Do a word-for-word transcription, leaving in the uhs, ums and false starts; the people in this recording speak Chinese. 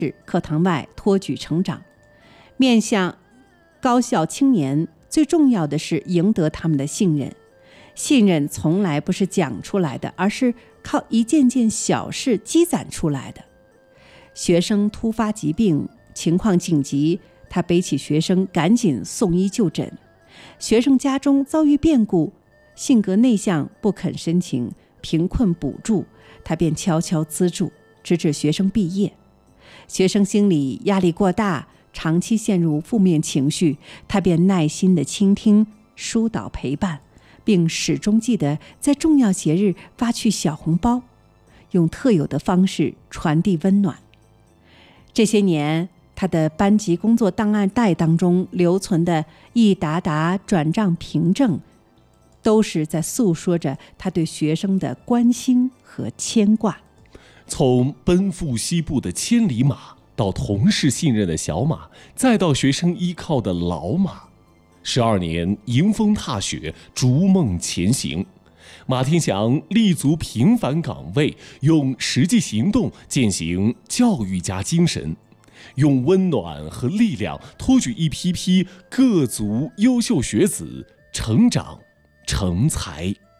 课堂外托举成长。面向高校青年，最重要的是赢得他们的信任。信任从来不是讲出来的，而是靠一件件小事积攒出来的。学生突发疾病，情况紧急，他背起学生赶紧送医就诊。学生家中遭遇变故，性格内向，不肯申请贫困补助，他便悄悄资助，直至学生毕业。学生心里压力过大，长期陷入负面情绪，他便耐心地倾听、疏导、陪伴，并始终记得在重要节日发去小红包，用特有的方式传递温暖。这些年，他的班级工作档案袋当中留存的一沓沓转账凭证，都是在诉说着他对学生的关心和牵挂。 从奔赴西部的千里马，到同事信任的小马，再到学生依靠的老马，十二年迎风踏雪，逐梦前行。马天祥立足平凡岗位，用实际行动践行教育家精神，用温暖和力量托举一批批各族优秀学子成长成才。